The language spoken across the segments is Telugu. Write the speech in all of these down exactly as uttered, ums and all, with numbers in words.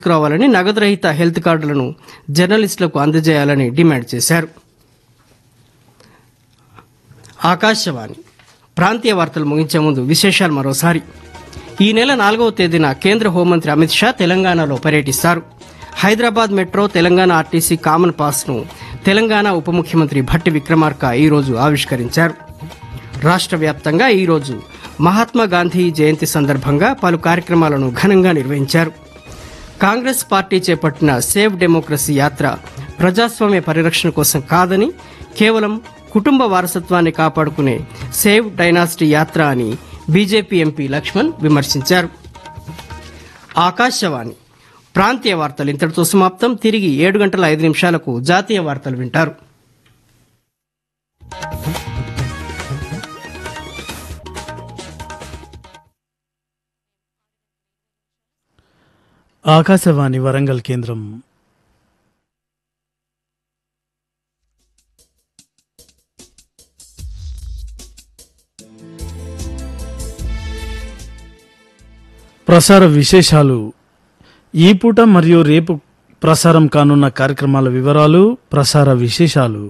తీసుకురావాలని, నగదు రహిత హెల్త్ కార్డులను జర్నలిస్టులకు అందజేయాలని డిమాండ్ చేశారు. ఆకాశవాణి ప్రాంతీయ వార్తలు ముగించే ముందు విశేషాలు మరోసారి. ఈ నెల నాలుగవ తేదీన కేంద్ర హోంమంత్రి అమిత్ షా తెలంగాణలో పర్యటిస్తారు. Hyderabad metro Telangana RTC common పాస్ను Telangana ఉప ముఖ్యమంత్రి భట్టి విక్రమార్క ఈరోజు ఆవిష్కరించారు. రాష్ట్ర వ్యాప్తంగా ఈరోజు మహాత్మా గాంధీ జయంతి సందర్భంగా పలు కార్యక్రమాలను ఘనంగా నిర్వహించారు. కాంగ్రెస్ పార్టీ చేపట్టిన సేవ్ డెమోక్రసీ యాత్ర ప్రజాస్వామ్య పరిరక్షణ కోసం కాదని, కేవలం కుటుంబ వారసత్వాన్ని కాపాడుకునే సేవ్ డైనాసిటీ యాత్ర అని బీజేపీ ఎంపీ లక్ష్మణ్ విమర్శించారు. ఆకాశవాణి ప్రాంతీయ వార్తలు ఇంతటితో సమాప్తం. తిరిగి ఏడు గంటల ఐదు నిమిషాలకు జాతీయ వార్తలు వింటారు. ఆకాశవాణి వరంగల్ కేంద్రం. ప్రసార విశేషాలు. ఈ పూట మరియు రేపు ప్రసారం కానున్న కార్యక్రమాల వివరాలు, ప్రసార విశేషాలు.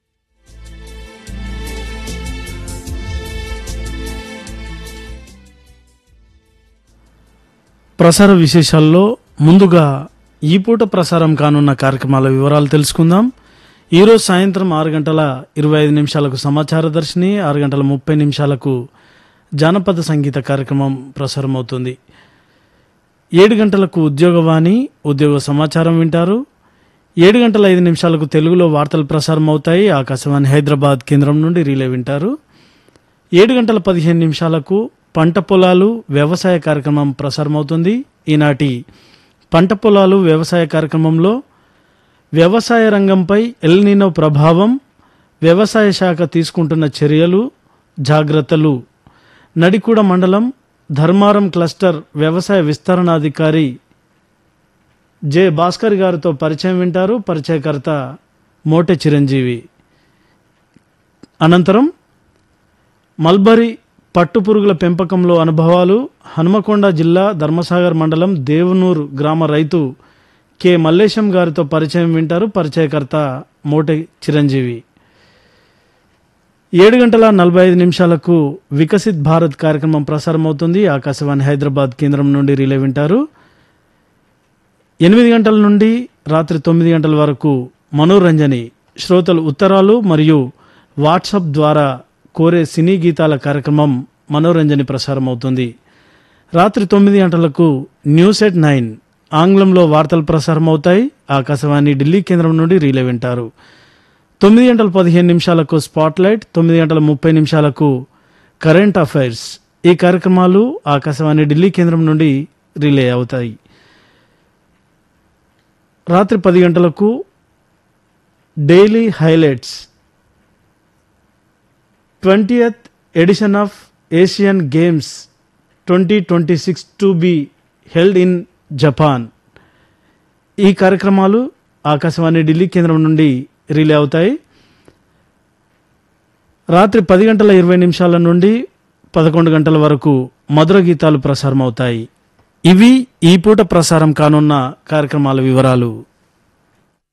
ప్రసార విశేషాల్లో ముందుగా ఈ పూట ప్రసారం కానున్న కార్యక్రమాల వివరాలు తెలుసుకుందాం. ఈరోజు సాయంత్రం ఆరు గంటల ఇరవై ఐదు నిమిషాలకు సమాచార దర్శిని, ఆరు గంటల ముప్పై నిమిషాలకు జానపద సంగీత కార్యక్రమం ప్రసారం అవుతుంది. ఏడు గంటలకు ఉద్యోగవాణి, ఉద్యోగ సమాచారం వింటారు. ఏడు గంటల ఐదు నిమిషాలకు తెలుగులో వార్తలు ప్రసారం అవుతాయి. ఆకాశవాణి హైదరాబాద్ కేంద్రం నుండి రీలే వింటారు. ఏడు గంటల పదిహేను నిమిషాలకు పంట పొలాలు వ్యవసాయ కార్యక్రమం ప్రసారం అవుతుంది. ఈనాటి పంట పొలాలు వ్యవసాయ కార్యక్రమంలో వ్యవసాయ రంగంపై ఎల్ నీనో ప్రభావం, వ్యవసాయ శాఖ తీసుకుంటున్న చర్యలు, జాగ్రత్తలు, నడికూడ మండలం ధర్మారం క్లస్టర్ వ్యవసాయ విస్తరణాధికారి జె భాస్కర్ గారితో పరిచయం వింటారు. పరిచయకర్త మోటె చిరంజీవి. అనంతరం మల్బరీ పట్టుపురుగుల పెంపకంలో అనుభవాలు, హనుమకొండ జిల్లా ధర్మసాగర్ మండలం దేవునూరు గ్రామ రైతు కె మల్లేశం గారితో పరిచయం వింటారు. పరిచయకర్త మోటె చిరంజీవి. ఏడు గంటల నలభై ఐదు నిమిషాలకు వికసిత్ భారత్ కార్యక్రమం ప్రసారం అవుతుంది. ఆకాశవాణి హైదరాబాద్ కేంద్రం నుండి రిలే వింటారు. ఎనిమిది గంటల నుండి రాత్రి తొమ్మిది గంటల వరకు మనోరంజని, శ్రోతలు ఉత్తరాలు మరియు వాట్సాప్ ద్వారా కోరే సినీ గీతాల కార్యక్రమం మనోరంజని ప్రసారం అవుతుంది. రాత్రి తొమ్మిది గంటలకు న్యూస్ ఎట్ నైన్ ఆంగ్లంలో వార్తలు ప్రసారం అవుతాయి. ఆకాశవాణి ఢిల్లీ కేంద్రం నుండి రీలే వింటారు. తొమ్మిది గంటల పదిహేను నిమిషాలకు స్పాట్లైట్, తొమ్మిది గంటల ముప్పై నిమిషాలకు కరెంట్ అఫైర్స్. ఈ కార్యక్రమాలు ఆకాశవాణి ఢిల్లీ కేంద్రం నుండి రిలే అవుతాయి. రాత్రి పది గంటలకు daily highlights, twentieth edition of Asian games twenty twenty six to be held in Japan. ఈ కార్యక్రమాలు ఆకాశవాణి ఢిల్లీ కేంద్రం నుండి రిలే అవుతాయి. రాత్రి పది గంటల ఇరవై నిమిషాల నుండి పదకొండు గంటల వరకు మధుర గీతాలు ప్రసారం అవుతాయి. ఇవి ఈ పూట ప్రసారం కానున్న కార్యక్రమాల వివరాలు.